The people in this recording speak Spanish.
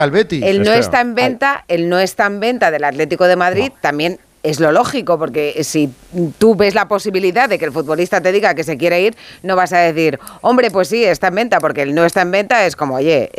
al Betis. El no está en venta del Atlético de Madrid también es lo lógico, porque si tú ves la posibilidad de que el futbolista te diga que se quiere ir, no vas a decir, hombre, pues sí, está en venta, porque el no está en venta es como, oye,